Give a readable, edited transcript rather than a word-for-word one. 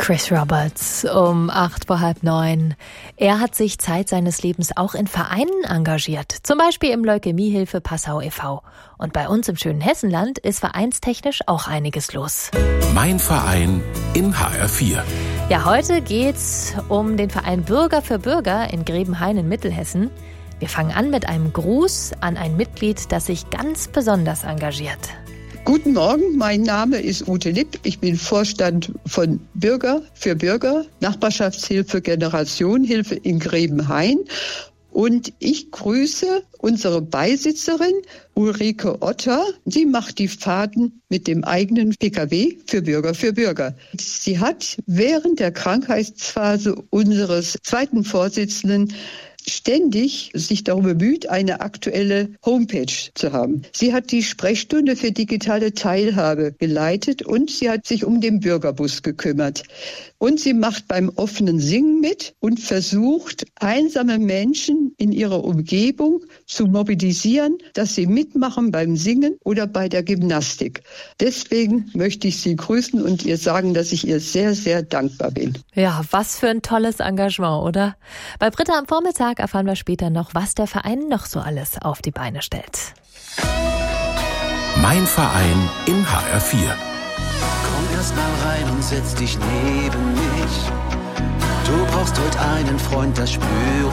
Chris Roberts um 8:08. Er hat sich Zeit seines Lebens auch in Vereinen engagiert, zum Beispiel im Leukämiehilfe Passau e.V. Und bei uns im schönen Hessenland ist vereinstechnisch auch einiges los. Mein Verein in HR4. Ja, heute geht's um den Verein Bürger für Bürger in Grebenhain in Mittelhessen. Wir fangen an mit einem Gruß an ein Mitglied, das sich ganz besonders engagiert. Guten Morgen, mein Name ist Ute Lipp. Ich bin Vorstand von Bürger für Bürger, Nachbarschaftshilfe, Generationenhilfe in Grebenhain. Und ich grüße unsere Beisitzerin Ulrike Otter. Sie macht die Fahrten mit dem eigenen Pkw für Bürger für Bürger. Sie hat während der Krankheitsphase unseres zweiten Vorsitzenden ständig sich darum bemüht, eine aktuelle Homepage zu haben. Sie hat die Sprechstunde für digitale Teilhabe geleitet und sie hat sich um den Bürgerbus gekümmert. Und sie macht beim offenen Singen mit und versucht, einsame Menschen in ihrer Umgebung zu mobilisieren, dass sie mitmachen beim Singen oder bei der Gymnastik. Deswegen möchte ich Sie grüßen und ihr sagen, dass ich ihr sehr, sehr dankbar bin. Ja, was für ein tolles Engagement, oder? Bei Britta am Vormittag erfahren wir später noch, was der Verein noch so alles auf die Beine stellt. Mein Verein in HR4. Komm erst mal rein und setz dich neben mich. Du brauchst heute einen Freund, das spür